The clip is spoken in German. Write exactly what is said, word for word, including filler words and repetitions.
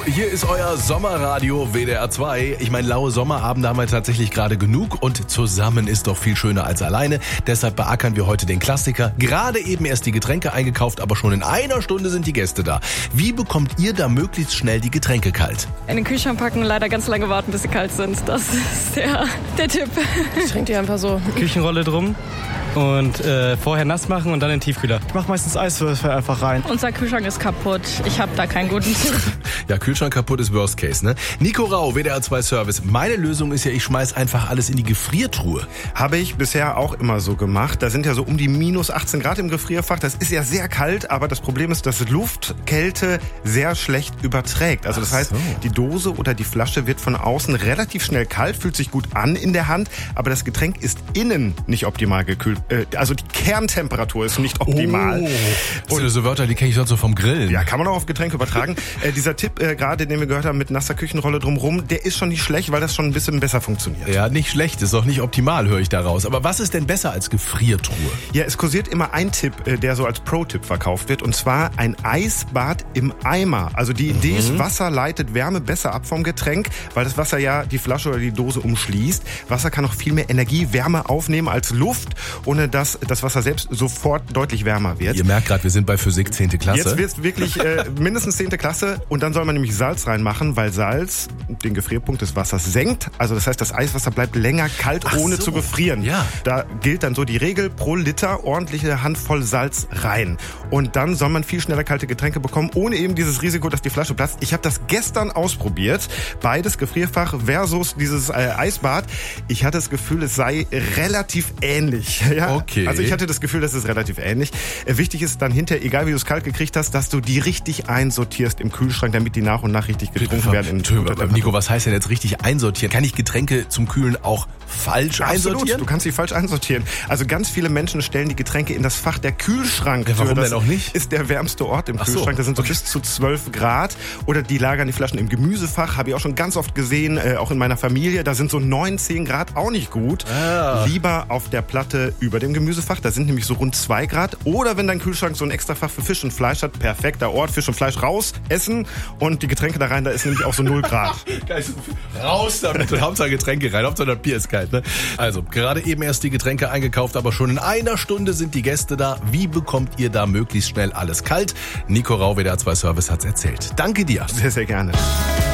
hier ist euer Sommerradio W D R zwei. Ich meine, laue Sommerabende haben wir tatsächlich gerade genug und zusammen ist doch viel schöner als alleine. Deshalb beackern wir heute den Klassiker. Gerade eben erst die Getränke eingekauft, aber schon in einer Stunde sind die Gäste da. Wie bekommt ihr da möglichst schnell die Getränke kalt? In den Kühlschrank packen, leider ganz lange warten, bis sie kalt sind. Das ist der, der Tipp. Ich trinke die einfach so. Küchenrolle drum. Und äh, vorher nass machen und dann in den Tiefkühler. Ich mache meistens Eiswürfel einfach rein. Unser Kühlschrank ist kaputt. Ich habe da keinen guten Tipp. Ja, Kühlschrank kaputt ist Worst Case, ne? Nico Rau, W D R zwei Service. Meine Lösung ist ja, ich schmeiß einfach alles in die Gefriertruhe. Habe ich bisher auch immer so gemacht. Da sind ja so um die minus achtzehn Grad im Gefrierfach. Das ist ja sehr kalt, aber das Problem ist, dass Luftkälte sehr schlecht überträgt. Also das heißt, so. Die Dose oder die Flasche wird von außen relativ schnell kalt, fühlt sich gut an in der Hand, aber das Getränk ist innen nicht optimal gekühlt. Also die Kerntemperatur ist nicht optimal. Oh, das sind so Wörter, die kenne ich sonst so vom Grillen. Ja, kann man auch auf Getränke übertragen. äh, dieser Tipp äh, gerade, den wir gehört haben mit nasser Küchenrolle drumherum, der ist schon nicht schlecht, weil das schon ein bisschen besser funktioniert. Ja, nicht schlecht, ist auch nicht optimal, höre ich daraus. Aber was ist denn besser als Gefriertruhe? Ja, es kursiert immer ein Tipp, äh, der so als Pro-Tipp verkauft wird, und zwar ein Eisbad im Eimer. Also die Idee mhm. ist, Wasser leitet Wärme besser ab vom Getränk, weil das Wasser ja die Flasche oder die Dose umschließt. Wasser kann auch viel mehr Energie, Wärme aufnehmen als Luft, ohne dass das Wasser selbst sofort deutlich wärmer wird. Ihr merkt gerade, wir sind bei Physik zehnte Klasse. Jetzt wird es wirklich äh, mindestens zehnte Klasse, und dann soll man nämlich Salz reinmachen, weil Salz den Gefrierpunkt des Wassers senkt. Also das heißt, das Eiswasser bleibt länger kalt, Ach ohne so. zu gefrieren. Ja. Da gilt dann so die Regel, pro Liter ordentliche Handvoll Salz rein. Und dann soll man viel schneller kalte Getränke bekommen, ohne eben dieses Risiko, dass die Flasche platzt. Ich habe das gestern ausprobiert. Beides, Gefrierfach versus dieses äh, Eisbad. Ich hatte das Gefühl, es sei relativ ähnlich. Ja? Okay. Also ich hatte das Gefühl, das ist relativ ähnlich. Wichtig ist dann hinterher, egal wie du es kalt gekriegt hast, dass du die richtig einsortierst im Kühlschrank, damit die nach und nach richtig getrunken werden. In Nico, was heißt denn jetzt richtig einsortieren? Kann ich Getränke zum Kühlen auch falsch Absolut. einsortieren? Du kannst sie falsch einsortieren. Also ganz viele Menschen stellen die Getränke in das Fach der Kühlschrank. Ja, warum das denn auch nicht? Ist der wärmste Ort im Ach Kühlschrank. So. Da sind so okay. bis zu zwölf Grad. Oder die lagern die Flaschen im Gemüsefach. Habe ich auch schon ganz oft gesehen, äh, auch in meiner Familie. Da sind so neun, zehn Grad auch nicht gut. Ah. Lieber auf der Platte über dem Gemüsefach. Da sind nämlich so rund zwei Grad. Oder wenn dein Kühlschrank so ein Extrafach für Fisch und Fleisch hat, perfekter Ort. Fisch und Fleisch raus, essen und die Getränke da rein. Da ist nämlich auch so null Grad. Raus damit und Hauptsache Getränke rein. Hauptsache das Bier ist kalt, ne? Also, gerade eben erst die Getränke eingekauft, aber schon in einer Stunde sind die Gäste da. Wie bekommt ihr da möglichst schnell alles kalt? Nico Rau, W D R zwei Service, hat's erzählt. Danke dir. Sehr, sehr gerne.